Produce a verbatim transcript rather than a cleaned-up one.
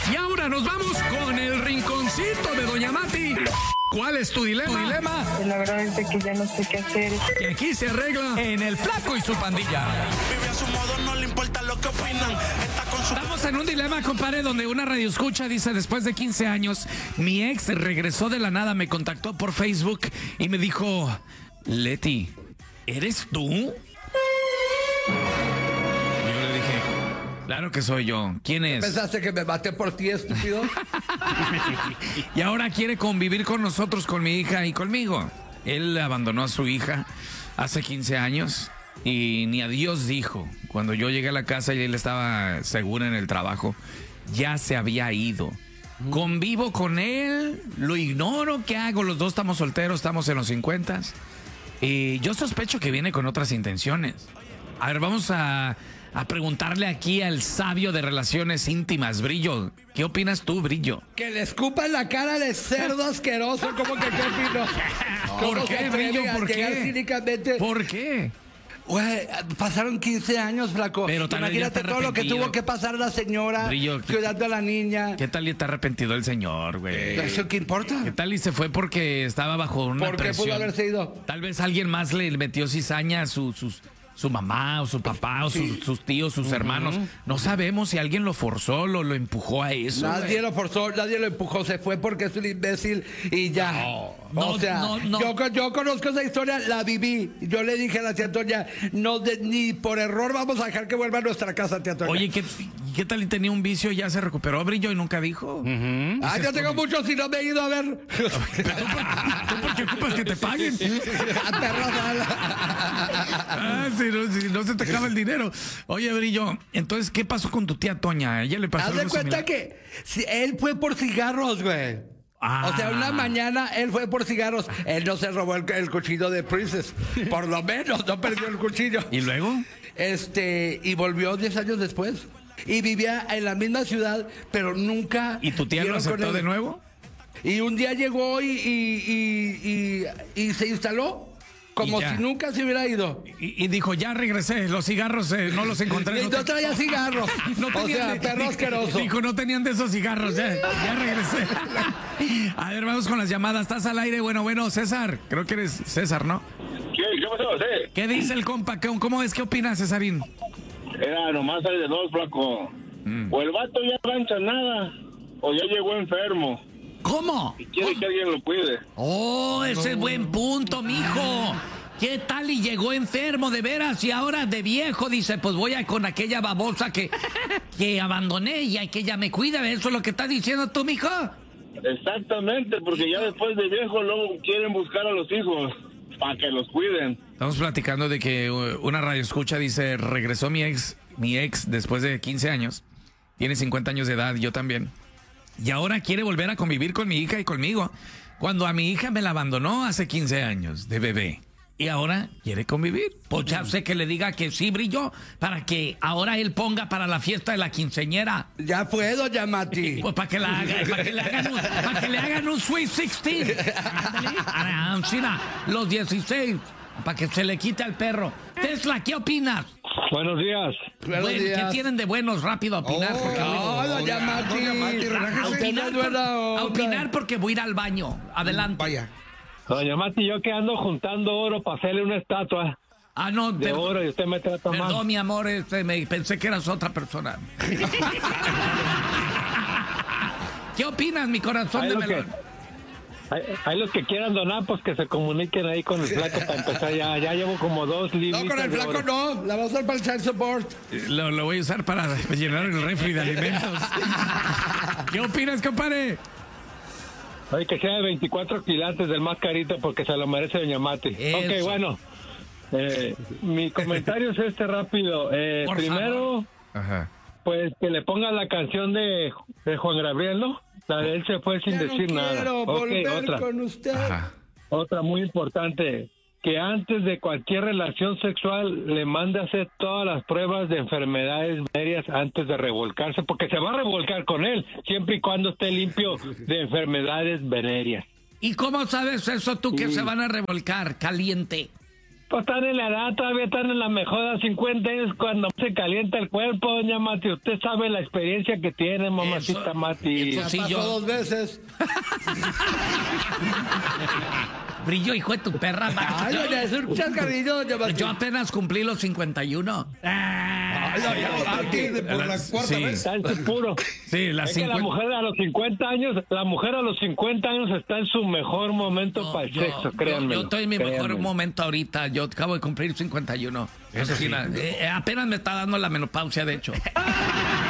Y ahora nos vamos con el rinconcito de Doña Mati. ¿Cuál es tu dilema? ¿Tu dilema? La verdad es de que ya no sé qué hacer. Que aquí se arregla en El Flaco y su pandilla. Vive a su modo, no le importa lo que opinan. Está con su... Estamos en un dilema, compadre, donde una radioescucha dice: después de quince años, mi ex regresó de la nada, me contactó por Facebook y me dijo: Leti, ¿eres tú? Yo le dije: claro que soy yo. ¿Quién es? ¿Pensaste que me maté por ti, estúpido? Y ahora quiere convivir con nosotros, con mi hija y conmigo. Él abandonó a su hija hace quince años y ni adiós dijo. Cuando yo llegué a la casa y él estaba seguro en el trabajo, ya se había ido. Convivo con él, lo ignoro, ¿qué hago? Los dos estamos solteros, estamos en los cincuentas. Y yo sospecho que viene con otras intenciones. A ver, vamos a, a preguntarle aquí al sabio de relaciones íntimas, Brillo. ¿Qué opinas tú, Brillo? Que le escupa en la cara de cerdo asqueroso. ¿Cómo que qué opino? ¿Por qué, Brillo? ¿Por qué? Cínicamente? ¿Por qué? Güey, pasaron quince años, flaco. Pero tal vez ya imagínate está todo lo que arrepentido. tuvo que pasar la señora, Brillo, ¿qué- cuidando a la niña. ¿Qué tal y está arrepentido el señor, güey? ¿Eso qué importa? ¿Qué tal y se fue porque estaba bajo una ¿Por qué presión? pudo haberse ido? Tal vez alguien más le metió cizaña a su, sus, su mamá o su papá o Sí. sus, sus tíos, sus hermanos. No sabemos si alguien lo forzó, lo, lo empujó a eso. Nadie güey. lo forzó, nadie lo empujó, se fue porque es un imbécil y ya. No, o no, sea, no, no. Yo, con- yo conozco esa historia, la viví. Yo le dije a la tía Toña, no de- ni por error vamos a dejar que vuelva a nuestra casa, tía Toña. Oye, ¿qué, ¿qué tal y tenía un vicio y ya se recuperó, Brillo, y nunca dijo? ah, yo tengo muchos y no me he ido a ver. ¿Tú por qué ocupas que te paguen? A perros, Ah, si no, si no se te acaba el dinero. Oye, Brillo, entonces, ¿qué pasó con tu tía Toña? ¿A ella le pasó Haz de algo cuenta similar? que si él fue por cigarros, güey. Ah. O sea, una mañana él fue por cigarros. Él no se robó el, el cuchillo de Princess. Por lo menos no perdió el cuchillo. ¿Y luego? Este, y volvió diez años después. Y vivía en la misma ciudad, pero nunca. ¿Y tu tía lo dieron con aceptó él. de nuevo? Y un día llegó y, y, y, y, y se instaló. Como Y ya. si nunca se hubiera ido. Y, y dijo: ya regresé, los cigarros eh, no los encontré. Y no traía cigarros. No o tenían sea, de- perro dijo- asqueroso. Dijo, no tenían de esos cigarros, ya, ya regresé. A ver, vamos con las llamadas. Estás al aire. Bueno, bueno, César. Creo que eres César, ¿no? ¿Qué, qué pasó? Sí. ¿Qué dice el compa? ¿Cómo, cómo es? ¿Qué opinas, Cesarín? Era nomás hay de dos, flaco. O el vato ya no gancha nada, o ya llegó enfermo ¿Cómo? y quiere que alguien lo cuide. Oh, ese es buen punto, mijo. ¿Qué tal y llegó enfermo de veras y ahora de viejo dice: pues voy a con aquella babosa que, que abandoné y a que ella me cuida? ¿Eso es lo que estás diciendo tú, mijo? Exactamente, porque ya después de viejo luego quieren buscar a los hijos para que los cuiden. Estamos platicando de que uh, una radioescucha dice: regresó mi ex, mi ex después de quince años, tiene cincuenta años de edad, yo también, y ahora quiere volver a convivir con mi hija y conmigo, cuando a mi hija me la abandonó hace quince años de bebé. Y ahora quiere convivir. Pues ya sé que le diga que sí, Brillo, para que ahora él ponga para la fiesta de la quinceñera. Ya fue, doña Mati. Pues para que, la haga, para que le hagan un, para que le hagan un Sweet dieciséis. Ándale. Ah, China, los dieciséis. Para que se le quite al perro. Tesla, ¿qué opinas? Buenos días. Buenos Bueno, días. ¿qué tienen de buenos? Rápido a opinar. Oh, porque no, doña Mati. doña Mati, relájese. a Usted no opinar, es buena por- a onda. opinar porque voy a ir al baño. Adelante. Vaya. Doña Mati, yo que ando juntando oro para hacerle una estatua Ah, no, de per- oro y usted me trata mal. perdón, mi amor, este, me, pensé que eras otra persona. ¿Qué opinas, mi corazón Ahí de lo que- melón? Hay, hay los que quieran donar, pues que se comuniquen ahí con el flaco para empezar. Ya, ya llevo como dos libros. No, con el flaco no. La vamos a usar para el child support. Lo, lo voy a usar para llenar el refri de alimentos. ¿Qué opinas, compadre? Oye, que sea de veinticuatro quilates del más carito porque se lo merece doña Mati. Eso. Ok, bueno. Eh, mi comentario es este rápido. Eh, Por primero, Ajá. pues que le pongan la canción de, de Juan Gabriel, ¿no? La de él se fue sin Ya decir no nada. quiero Ok, volver otra. con usted. Ajá. Otra muy importante, que antes de cualquier relación sexual le mande a hacer todas las pruebas de enfermedades venéreas antes de revolcarse, porque se va a revolcar con él, siempre y cuando esté limpio de enfermedades venéreas. ¿Y cómo sabes eso tú que se van a revolcar caliente? Pues están en la edad, todavía están en la mejor de cincuenta años cuando se calienta el cuerpo, doña Mati. Usted sabe la experiencia que tiene, mamacita Eso, Mati. eso Ya sí, pasó yo- dos veces. Brillo, hijo de tu perra. Ay, doña, es un chascarrillo, doña Mati. Yo apenas cumplí los cincuenta y uno. Ay, doña Mati. Por la cuarta Sí. vez. Está en su puro. Sí, las Es que la cincuenta. mujer a los cincuenta años, la mujer a los cincuenta años está en su mejor momento No, para el yo, sexo, yo, créanme. yo estoy en mi mejor momento ahorita. Yo acabo de cumplir cincuenta y uno. Eso sí, la- eh, apenas me está dando la menopausia, de hecho.